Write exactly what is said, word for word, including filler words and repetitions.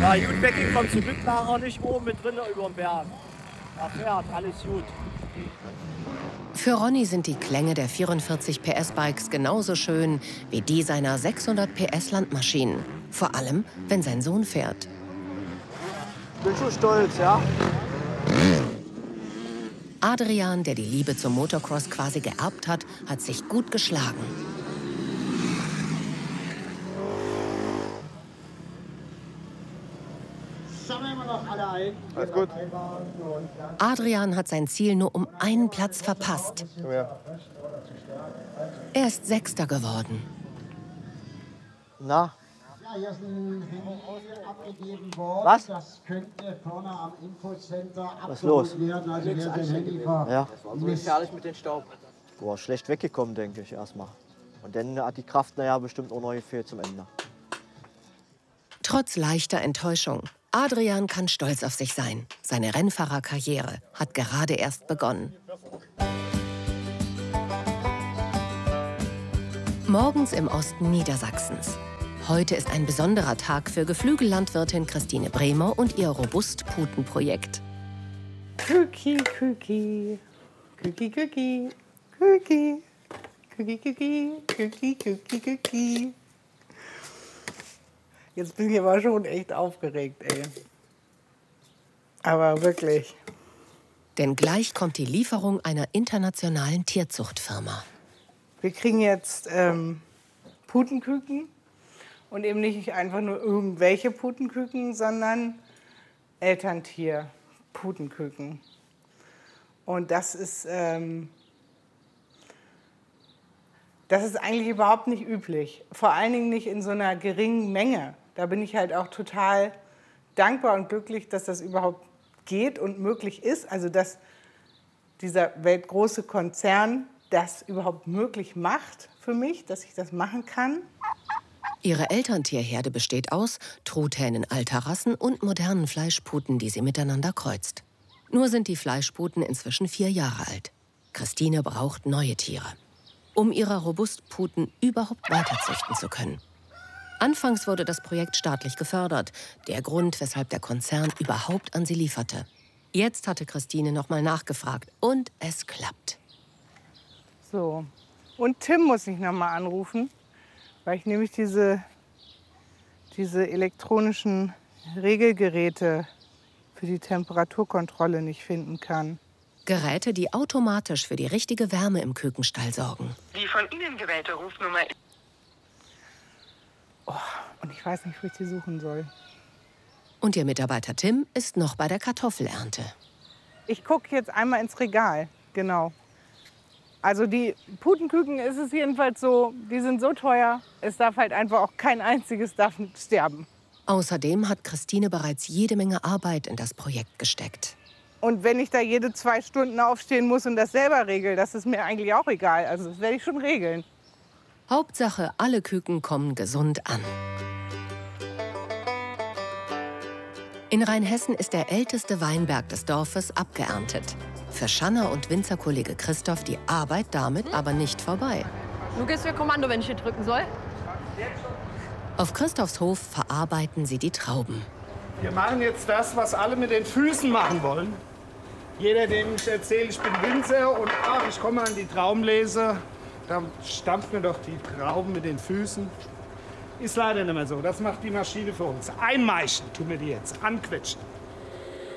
Ja, gut weggekommen, zum Glück lag er nicht oben mit drinnen über dem Berg. Er fährt, alles gut. Für Ronny sind die Klänge der vierundvierzig P S-Bikes genauso schön wie die seiner sechshundert P S-Landmaschinen. Vor allem, wenn sein Sohn fährt. Ich bin schon stolz, ja. Adrian, der die Liebe zum Motocross quasi geerbt hat, hat sich gut geschlagen. Sammeln wir noch alle ein. Alles gut. Adrian hat sein Ziel nur um einen Platz verpasst. Ja. Er ist Sechster geworden. Na? Ja, hier ist ein Handy abgegeben worden. Was? Das könnte vorne am Infocenter Was ist los? abgeholt werden. Also wer sein Handy ver... Ja. So gefährlich mit dem Staub. Boah, schlecht weggekommen, denke ich erstmal. Und dann hat die Kraft, naja, bestimmt auch noch gefehlt zum Ende. Trotz leichter Enttäuschung. Adrian kann stolz auf sich sein. Seine Rennfahrerkarriere hat gerade erst begonnen. Morgens im Osten Niedersachsens. Heute ist ein besonderer Tag für Geflügellandwirtin Christine Bremer und ihr Robust-Puten-Projekt. Küki, Küki, Küki, Küki, Küki, Küki, Küki, Küki, Küki, Küki. Jetzt bin ich aber schon echt aufgeregt, ey. Aber wirklich. Denn gleich kommt die Lieferung einer internationalen Tierzuchtfirma. Wir kriegen jetzt ähm, Putenküken. Und eben nicht einfach nur irgendwelche Putenküken, sondern Elterntier-Putenküken. Und das ist, ähm, das ist eigentlich überhaupt nicht üblich. Vor allen Dingen nicht in so einer geringen Menge. Da bin ich halt auch total dankbar und glücklich, dass das überhaupt geht und möglich ist. Also dass dieser weltgroße Konzern das überhaupt möglich macht für mich, dass ich das machen kann. Ihre Elterntierherde besteht aus Truthähnen alter Rassen und modernen Fleischputen, die sie miteinander kreuzt. Nur sind die Fleischputen inzwischen vier Jahre alt. Christine braucht neue Tiere, um ihre Robustputen überhaupt weiterzüchten zu können. Anfangs wurde das Projekt staatlich gefördert, der Grund, weshalb der Konzern überhaupt an sie lieferte. Jetzt hatte Christine noch mal nachgefragt und es klappt. So, und Tim muss ich noch mal anrufen. Weil ich nämlich diese, diese elektronischen Regelgeräte für die Temperaturkontrolle nicht finden kann. Geräte, die automatisch für die richtige Wärme im Kükenstall sorgen. Die von Ihnen gewählte Rufnummer... Oh, und ich weiß nicht, wo ich die suchen soll. Und ihr Mitarbeiter Tim ist noch bei der Kartoffelernte. Ich gucke jetzt einmal ins Regal, genau. Also die Putenküken ist es jedenfalls so, die sind so teuer, es darf halt einfach auch kein einziges davon sterben. Außerdem hat Christine bereits jede Menge Arbeit in das Projekt gesteckt. Und wenn ich da jede zwei Stunden aufstehen muss und das selber regel, das ist mir eigentlich auch egal. Also das werde ich schon regeln. Hauptsache, alle Küken kommen gesund an. In Rheinhessen ist der älteste Weinberg des Dorfes abgeerntet. Für Schanner und Winzerkollege Christoph die Arbeit damit aber nicht vorbei. Du gibst mir Kommando, wenn ich hier drücken soll. Auf Christophs Hof verarbeiten sie die Trauben. Wir machen jetzt das, was alle mit den Füßen machen wollen. Jeder, dem ich erzähle, ich bin Winzer und ach, ich komme an die Traubenlese, dann stampft mir doch die Trauben mit den Füßen. Ist leider nicht mehr so. Das macht die Maschine für uns. Einmeischen tun wir die jetzt, anquetschen.